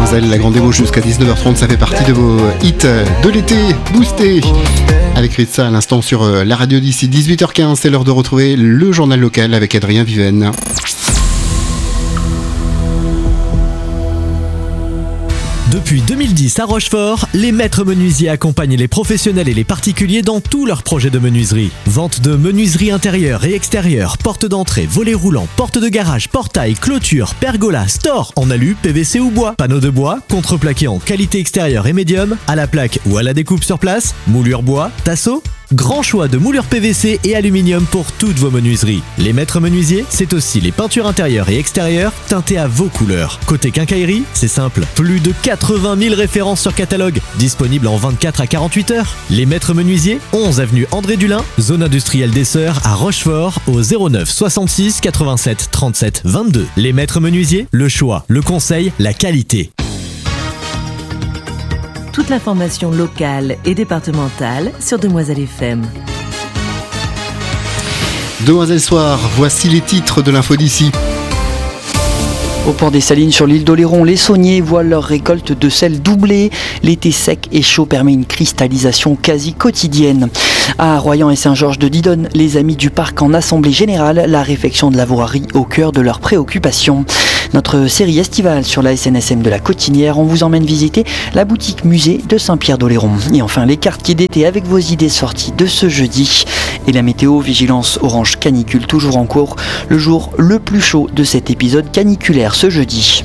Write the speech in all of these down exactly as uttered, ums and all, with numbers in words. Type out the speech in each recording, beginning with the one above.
Demoiselle, la grande démo jusqu'à dix-neuf heures trente, ça fait partie de vos hits de l'été boostés. Avec Ritza à l'instant sur la radio d'ici dix-huit heures quinze, c'est l'heure de retrouver le journal local avec Adrien Viven. Depuis deux mille dix à Rochefort, les maîtres menuisiers accompagnent les professionnels et les particuliers dans tous leurs projets de menuiserie. Vente de menuiserie intérieure et extérieure, porte d'entrée, volets roulants, porte de garage, portail, clôture, pergola, store en alu, P V C ou bois, panneaux de bois, contreplaqué en qualité extérieure et médium, à la plaque ou à la découpe sur place, moulure bois, tasseau. Grand choix de moulures P V C et aluminium pour toutes vos menuiseries. Les maîtres menuisiers, c'est aussi les peintures intérieures et extérieures teintées à vos couleurs. Côté quincaillerie, c'est simple. Plus de quatre-vingt mille références sur catalogue, disponibles en vingt-quatre à quarante-huit heures. Les maîtres menuisiers, onze avenue André Dulin, zone industrielle des Sœurs à Rochefort, au zéro neuf soixante-six quatre-vingt-sept trente-sept vingt-deux. Les maîtres menuisiers, le choix, le conseil, la qualité. Toute l'information locale et départementale sur Demoiselle F M. Demoiselle Soir, voici les titres de l'info d'ici. Au port des Salines sur l'île d'Oléron, les sauniers voient leur récolte de sel doubler. L'été sec et chaud permet une cristallisation quasi quotidienne. À Royan et Saint-Georges de Didonne, les amis du parc en assemblée générale, la réfection de la voirie au cœur de leurs préoccupations. Notre série estivale sur la S N S M de la Cotinière, on vous emmène visiter la boutique musée de Saint-Pierre d'Oléron. Et enfin, les quartiers d'été avec vos idées sorties de ce jeudi. Et la météo, vigilance orange canicule toujours en cours, le jour le plus chaud de cet épisode caniculaire ce jeudi.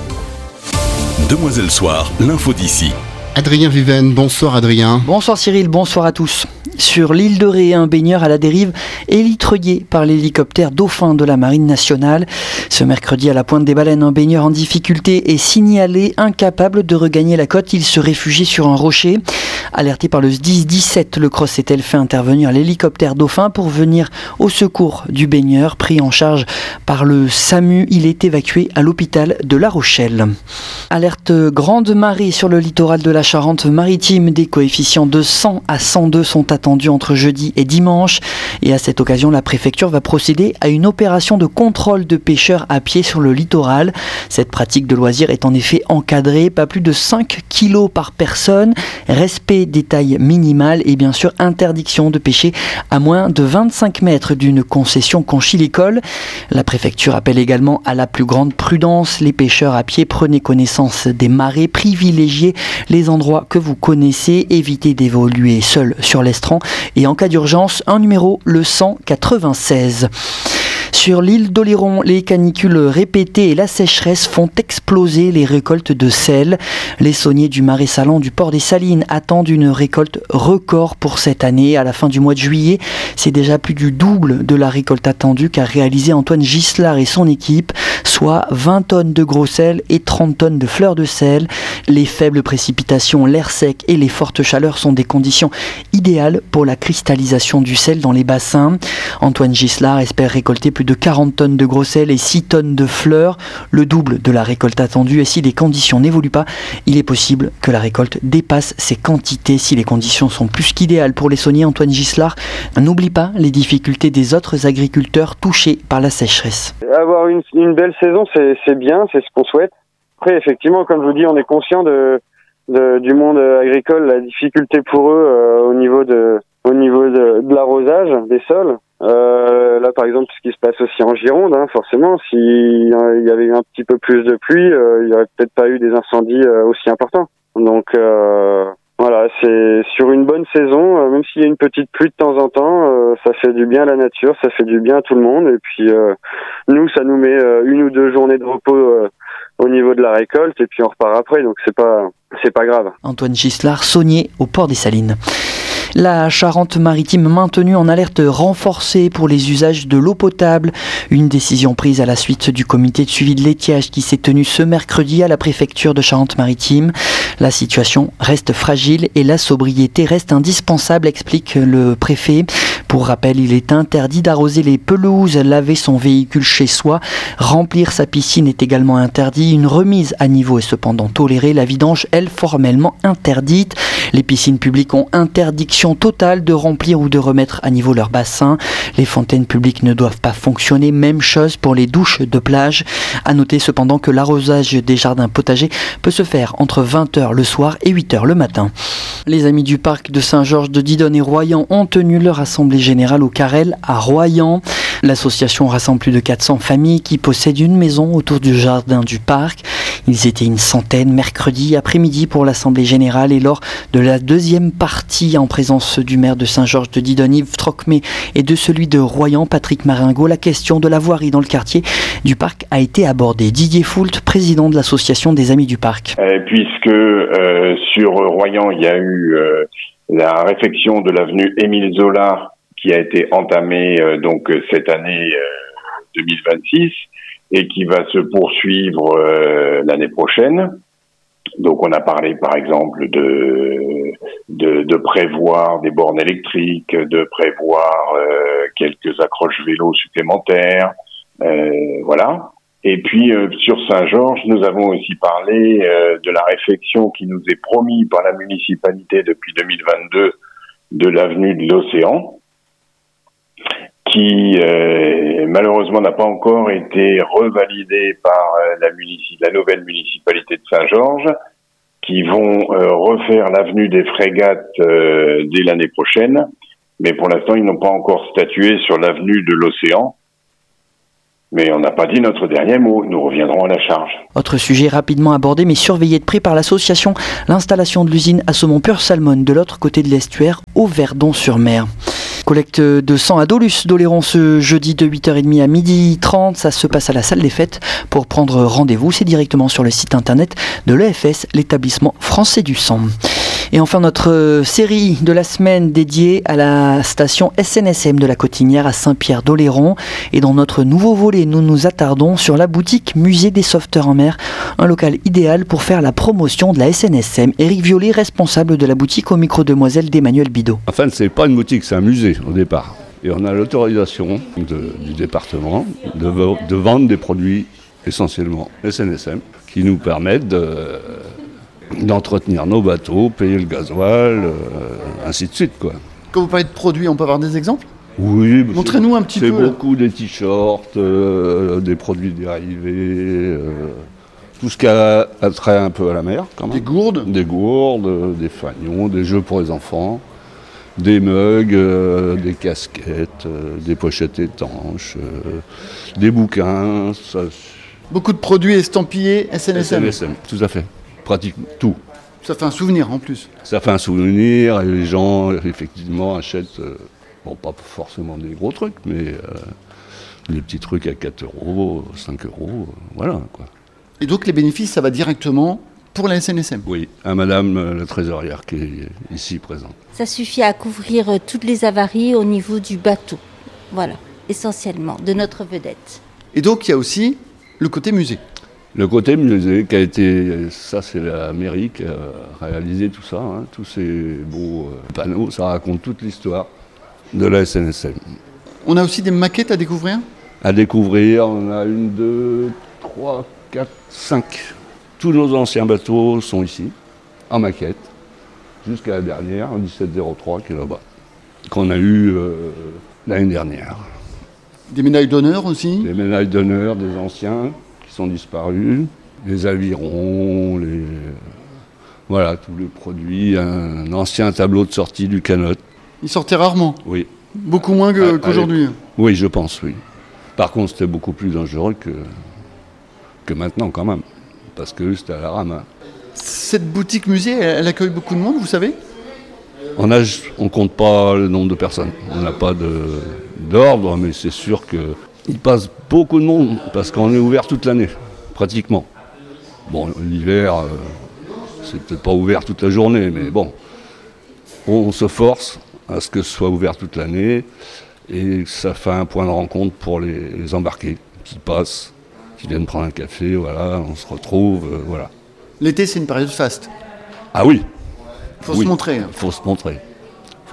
Demoiselle Soir, l'info d'ici. Adrien Viven, bonsoir Adrien. Bonsoir Cyril, bonsoir à tous. Sur l'île de Ré, un baigneur à la dérive est élitreuillé par l'hélicoptère Dauphin de la Marine nationale. Ce mercredi, à la Pointe des Baleines, un baigneur en difficulté est signalé incapable de regagner la côte. Il se réfugie sur un rocher. Alerté par le S D I S dix-sept, le Cross-Etel fait intervenir l'hélicoptère Dauphin pour venir au secours du baigneur. Pris en charge par le SAMU, il est évacué à l'hôpital de La Rochelle. Alerte grande marée sur le littoral de la Charente-Maritime. Des coefficients de cent à cent deux sont attendus entre jeudi et dimanche. Et à cette occasion, la préfecture va procéder à une opération de contrôle de pêcheurs à pied sur le littoral. Cette pratique de loisir est en effet encadrée, pas plus de cinq kilos par personne, respect des tailles minimales et bien sûr interdiction de pêcher à moins de vingt-cinq mètres d'une concession conchylicole. La préfecture appelle également à la plus grande prudence. Les pêcheurs à pied, prenez connaissance des marées, privilégiez les endroits que vous connaissez, évitez d'évoluer seul sur l'estran et en cas d'urgence, un numéro, le cent quatre-vingt-seize. Sur l'île d'Oléron, les canicules répétées et la sécheresse font exploser les récoltes de sel. Les sauniers du Marais Salon du port des Salines attendent une récolte record pour cette année. À la fin du mois de juillet, c'est déjà plus du double de la récolte attendue qu'a réalisé Antoine Gislard et son équipe, soit vingt tonnes de gros sel et trente tonnes de fleurs de sel. Les faibles précipitations, l'air sec et les fortes chaleurs sont des conditions idéales pour la cristallisation du sel dans les bassins. Antoine Gislard espère récolter plus de quarante tonnes de gros sel et six tonnes de fleurs, le double de la récolte attendue. Et si les conditions n'évoluent pas, il est possible que la récolte dépasse ces quantités. Si les conditions sont plus qu'idéales pour les sauniers, Antoine Gislard n'oublie pas les difficultés des autres agriculteurs touchés par la sécheresse. Avoir une, une belle saison, c'est, c'est bien, c'est ce qu'on souhaite. Après, effectivement, comme je vous dis, on est conscient de, de du monde agricole, la difficulté pour eux euh, au niveau de au niveau de, de l'arrosage des sols. Euh, là, par exemple, ce qui se passe aussi en Gironde, hein, forcément, s'il y avait eu un petit peu plus de pluie, euh, il n'y aurait peut-être pas eu des incendies euh, aussi importants. Donc, euh, voilà, c'est sur une bonne saison, euh, même s'il y a une petite pluie de temps en temps, euh, ça fait du bien à la nature, ça fait du bien à tout le monde. Et puis, euh, nous, ça nous met euh, une ou deux journées de repos euh, au niveau de la récolte, et puis on repart après. Donc, c'est pas, c'est pas grave. Antoine Gislard, saunier au port des Salines. La Charente-Maritime maintenue en alerte renforcée pour les usages de l'eau potable. Une décision prise à la suite du comité de suivi de l'étiage qui s'est tenu ce mercredi à la préfecture de Charente-Maritime. La situation reste fragile et la sobriété reste indispensable, explique le préfet. Pour Pour rappel, il est interdit d'arroser les pelouses, laver son véhicule chez soi, remplir sa piscine est également interdit. Une remise à niveau est cependant tolérée. La vidange, elle, formellement interdite. Les piscines publiques ont interdiction totale de remplir ou de remettre à niveau leur bassin. Les fontaines publiques ne doivent pas fonctionner. Même chose pour les douches de plage. À noter cependant que l'arrosage des jardins potagers peut se faire entre vingt heures le soir et huit heures le matin. Les amis du parc de Saint-Georges de Didonne et Royan ont tenu leur assemblée générale au Carrel à Royan. L'association rassemble plus de quatre cents familles qui possèdent une maison autour du jardin du parc. Ils étaient une centaine mercredi après-midi pour l'assemblée générale et lors de la deuxième partie en présence du maire de Saint-Georges de Didonne, Yves Trocmé, et de celui de Royan, Patrick Maringot, la question de la voirie dans le quartier du parc a été abordée. Didier Foult, président de l'association des Amis du Parc. Euh, puisque euh, sur Royan, il y a eu euh, la réfection de l'avenue Émile Zola qui a été entamée euh, donc cette année euh, deux mille vingt-six et qui va se poursuivre euh, l'année prochaine. Donc on a parlé par exemple de de, de prévoir des bornes électriques, de prévoir euh, quelques accroches vélos supplémentaires, euh, voilà. Et puis euh, sur Saint-Georges, nous avons aussi parlé euh, de la réfection qui nous est promise par la municipalité depuis deux mille vingt-deux de l'avenue de l'Océan, qui euh, malheureusement n'a pas encore été revalidée par euh, la, munici- la nouvelle municipalité de Saint-Georges, qui vont euh, refaire l'avenue des Frégates euh, dès l'année prochaine. Mais pour l'instant, ils n'ont pas encore statué sur l'avenue de l'Océan. Mais on n'a pas dit notre dernier mot, nous reviendrons à la charge. Autre sujet rapidement abordé mais surveillé de près par l'association, l'installation de l'usine Assaumont Pure Salmon de l'autre côté de l'estuaire, au Verdon-sur-Mer. Collecte de sang à Dolus d'Oléron ce jeudi de huit heures trente à midi trente. Ça se passe à la salle des fêtes. Pour prendre rendez-vous, c'est directement sur le site internet de l'E F S, l'établissement français du sang. Et enfin, notre série de la semaine dédiée à la station S N S M de la Cotinière à Saint-Pierre-d'Oléron. Et dans notre nouveau volet, nous nous attardons sur la boutique Musée des Sauveteurs en mer, un local idéal pour faire la promotion de la S N S M. Éric Violet, responsable de la boutique, au micro demoiselle d'Emmanuel Bidot. Enfin, c'est pas une boutique, c'est un musée au départ. Et on a l'autorisation de, du département de, de vendre des produits essentiellement S N S M qui nous permettent de... d'entretenir nos bateaux, payer le gasoil, euh, ainsi de suite, quoi. Quand vous parlez de produits, on peut avoir des exemples ? Oui. Montrez-nous un petit c'est peu. C'est beaucoup des t-shirts, euh, des produits dérivés, euh, tout ce qui a attrait un peu à la mer, quand même. Des gourdes ? Des gourdes, euh, des fanions, des jeux pour les enfants, des mugs, euh, des casquettes, euh, des pochettes étanches, euh, des bouquins. Ça... Beaucoup de produits estampillés S N S M. S N S M, tout à fait. Pratique tout. Ça fait un souvenir en plus. Ça fait un souvenir et les gens effectivement achètent, euh, bon pas forcément des gros trucs, mais euh, des petits trucs à quatre euros, cinq euros, euh, voilà quoi. Et donc les bénéfices, ça va directement pour la S N S M ? Oui, à madame euh, la trésorière qui est ici présente. Ça suffit à couvrir euh, toutes les avaries au niveau du bateau, voilà, essentiellement, de notre vedette. Et donc il y a aussi le côté musée. Le côté musée qui a été, ça c'est la mairie qui a réalisé tout ça, hein, tous ces beaux euh, panneaux, ça raconte toute l'histoire de la S N S M. On a aussi des maquettes à découvrir ? À découvrir, on a une, deux, trois, quatre, cinq. Tous nos anciens bateaux sont ici, en maquette, jusqu'à la dernière, en dix-sept zéro trois qui est là-bas, qu'on a eu euh, l'année dernière. Des médailles d'honneur aussi ? Des médailles d'honneur des anciens sont disparus, les avirons, les... voilà, tous les produits, un ancien tableau de sortie du canot. Il sortait rarement ? Oui. Beaucoup moins que, ah, qu'aujourd'hui ? Oui, je pense, oui. Par contre, c'était beaucoup plus dangereux que, que maintenant, quand même, parce que c'était à la rame. Cette boutique musée, elle, elle accueille beaucoup de monde, vous savez ? On a, on compte pas le nombre de personnes. On n'a pas de, d'ordre, mais c'est sûr que il passe beaucoup de monde, parce qu'on est ouvert toute l'année, pratiquement. Bon, l'hiver, euh, c'est peut-être pas ouvert toute la journée, mais bon. On se force à ce que ce soit ouvert toute l'année, et ça fait un point de rencontre pour les, les embarqués qui passent, qui viennent prendre un café, voilà, on se retrouve, euh, voilà. L'été, c'est une période faste. Ah oui. Faut oui. se montrer. Faut se montrer.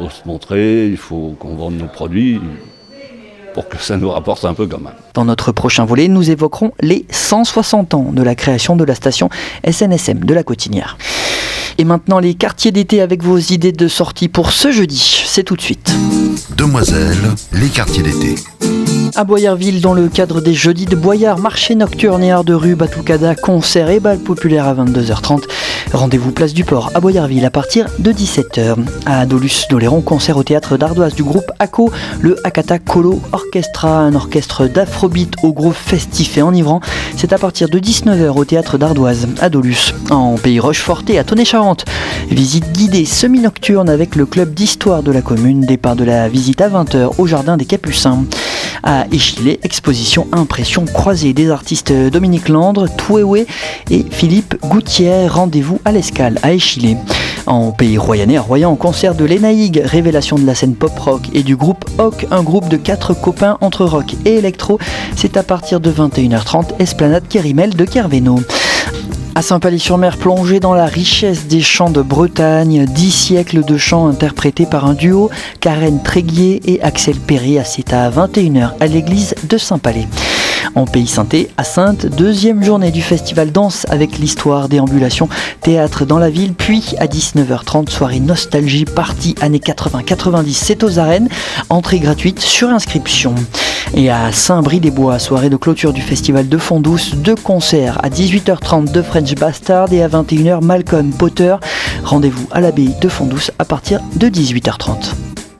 faut se montrer, il faut qu'on vende nos produits pour que ça nous rapporte un peu quand même. Dans notre prochain volet, nous évoquerons les cent soixante ans de la création de la station S N S M de la Cotinière. Et maintenant, les quartiers d'été avec vos idées de sortie pour ce jeudi. C'est tout de suite. Demoiselles, les quartiers d'été. À Boyarville, dans le cadre des jeudis de Boyard, marché nocturne et art de rue, batucada, concert et bal populaire à vingt-deux heures trente. Rendez-vous place du Port à Boyarville à partir de dix-sept heures. À Dolus-d'Oléron, concert au théâtre d'Ardoise du groupe ACO, le Akata Kolo Orchestra, un orchestre d'afrobeat au groupe festif et enivrant. C'est à partir de dix-neuf heures au théâtre d'Ardoise à Dolus. En Pays Rocheforté, à Tonnet-Charente, visite guidée semi-nocturne avec le club d'histoire de la commune. Départ de la visite à vingt heures au jardin des Capucins. À Échillé, exposition impression croisée des artistes Dominique Landre, Touéoué et Philippe Goutier. Rendez-vous à l'Escale à Échillé. En Pays Royannais, à Royan, concert de l'Enaïg, révélation de la scène pop-rock et du groupe Hoc, un groupe de quatre copains entre rock et électro. C'est à partir de vingt et une heures trente, Esplanade Kérimel de Kervéno. À Saint-Palais-sur-Mer, plongé dans la richesse des chants de Bretagne, dix siècles de chants interprétés par un duo, Karen Tréguier et Axel Perry, c'est à vingt et une heures à l'église de Saint-Palais. En Pays Sainté, à Saintes, deuxième journée du festival Danse avec l'histoire, déambulation, théâtre dans la ville, puis à dix-neuf heures trente, soirée nostalgie, partie années quatre-vingts quatre-vingt-dix, c'est aux arènes, entrée gratuite sur inscription. Et à Saint-Brie-des-Bois, soirée de clôture du festival de Fond-Douce, deux concerts à dix-huit heures trente de French Bastard et à vingt et une heures Malcolm Potter. Rendez-vous à l'abbaye de Fond-Douce à partir de dix-huit heures trente.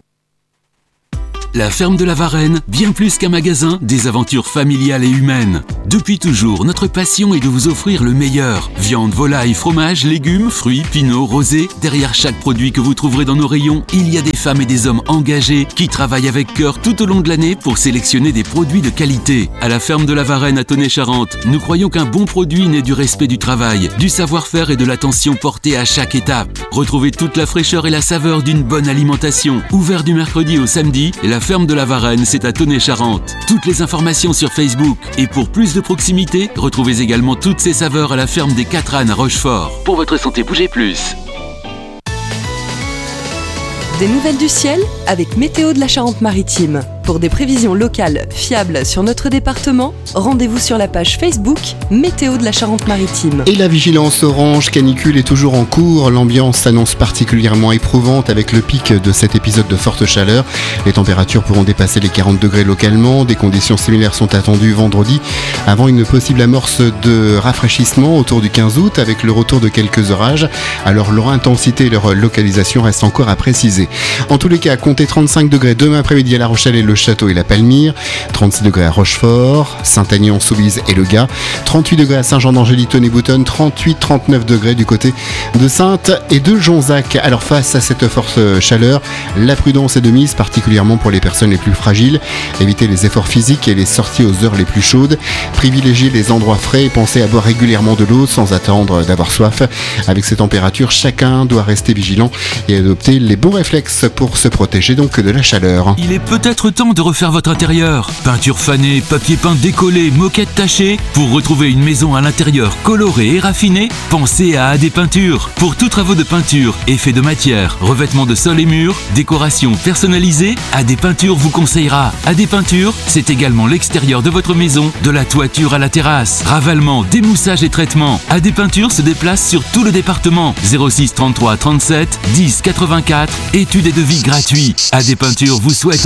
La ferme de la Varenne, bien plus qu'un magasin, des aventures familiales et humaines. Depuis toujours, notre passion est de vous offrir le meilleur. Viande, volaille, fromage, légumes, fruits, pinot, rosés. Derrière chaque produit que vous trouverez dans nos rayons, il y a des femmes et des hommes engagés qui travaillent avec cœur tout au long de l'année pour sélectionner des produits de qualité. À la ferme de la Varenne à Tonnet-Charente, nous croyons qu'un bon produit naît du respect du travail, du savoir-faire et de l'attention portée à chaque étape. Retrouvez toute la fraîcheur et la saveur d'une bonne alimentation. Ouvert du mercredi au samedi, et la ferme de la Varenne, c'est à Tonnet-Charente. Toutes les informations sur Facebook. Et pour plus de proximité, retrouvez également toutes ces saveurs à la ferme des Quatre Ânes à Rochefort. Pour votre santé, bougez plus. Des nouvelles du ciel avec Météo de la Charente-Maritime. Pour des prévisions locales fiables sur notre département, rendez-vous sur la page Facebook Météo de la Charente-Maritime. Et la vigilance orange canicule est toujours en cours. L'ambiance s'annonce particulièrement éprouvante avec le pic de cet épisode de forte chaleur. Les températures pourront dépasser les quarante degrés localement. Des conditions similaires sont attendues vendredi avant une possible amorce de rafraîchissement autour du quinze août avec le retour de quelques orages. Alors leur intensité et leur localisation restent encore à préciser. En tous les cas, comptez trente-cinq degrés demain après-midi à La Rochelle et le Château et la Palmyre, trente-six degrés à Rochefort, Saint-Aignan, Soubise et le Gard, trente-huit degrés à Saint-Jean-d'Angély, Tonnet-Boutonne, trente-huit à trente-neuf degrés du côté de Saintes et de Jonzac. Alors face à cette forte chaleur, la prudence est de mise, particulièrement pour les personnes les plus fragiles. Évitez les efforts physiques et les sorties aux heures les plus chaudes. Privilégiez les endroits frais et pensez à boire régulièrement de l'eau sans attendre d'avoir soif. Avec ces températures, chacun doit rester vigilant et adopter les bons réflexes pour se protéger donc de la chaleur. Il est peut-être temps de refaire votre intérieur. Peinture fanée, papier peint décollé, moquette tachée. Pour retrouver une maison à l'intérieur colorée et raffinée, pensez à A D Peinture. Pour tous travaux de peinture, effets de matière, revêtement de sol et murs, décoration personnalisée, A D Peinture vous conseillera. A D Peinture, c'est également l'extérieur de votre maison, de la toiture à la terrasse. Ravalement, démoussage et traitement. A D Peinture se déplace sur tout le département. zéro six trente-trois trente-sept dix quatre-vingt-quatre. Études et devis gratuits. A D Peinture vous souhaite